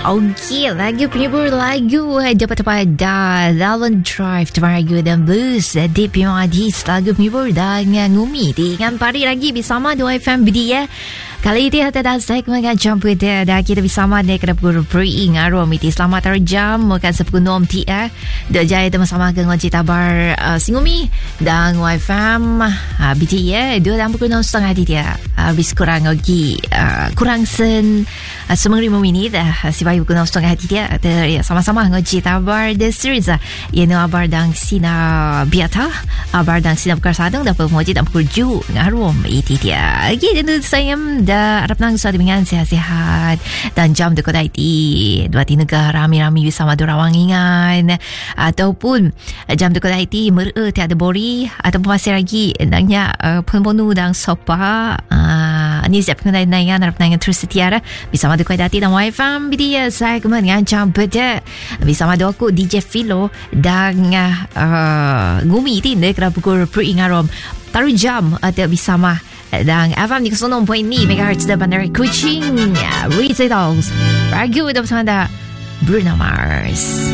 Okey, lagu penghibur lagu dapat pada Lawan Drive Temaragu dan Blues di Pimadis, lagu penghibur dengan Ngumi dengan pari lagi bersama 2FM BD ya. Kali ini kita dah segmen jam pada dah kita bersama dengan pukul Pering Arom itu selamat terjam makan sepuluh nom ti dah jaya sama-sama dengan cerita bar Singumi dan 2FM BD ya. Dua dalam pukul 6.30 dia habis kurang lagi kurang sen 15 minit sebab pukul 6.30 dia sama-sama dengan cerita bar the series ia no bar dang sina biata bar dang sina perkara sadang dapat moji dan pukul 7 ngarom itu dia. Lagi tentu saya harap nang suatu dengan sehat-sehat dan jam dekat IT dua tiga negara rami-rami bersama dorawang ingan ataupun jam dekat IT tiada bori ataupun masih lagi nangnya penuh dan sopa ni siap kena naingan harap naingan terus setia bersama dekat IT dan WiFi dia saya kemudian jam pada bersama doaku DJ Philo dan Ngumi ini dekat pukul peringarom taruh jam ada bersama dan FM 96.5 MHz di Bandar Kuching Rizal Ragu bersama Bruno Mars.